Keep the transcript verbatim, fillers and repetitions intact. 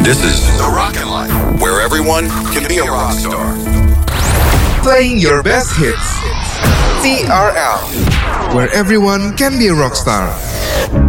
This is The Rockin' Life, where everyone can be a rock star. Playing your best hits. T R L, where everyone can be a rock star.